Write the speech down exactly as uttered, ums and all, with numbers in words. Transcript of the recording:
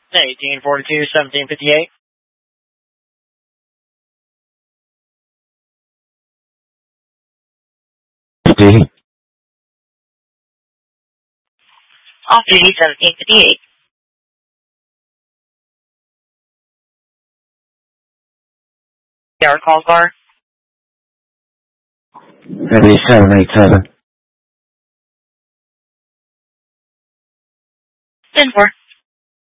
eighteen forty-two, seventeen fifty-eight. D. Off duty seventeen fifty-eight. Our call car. That'd be seven eight seven. ten four.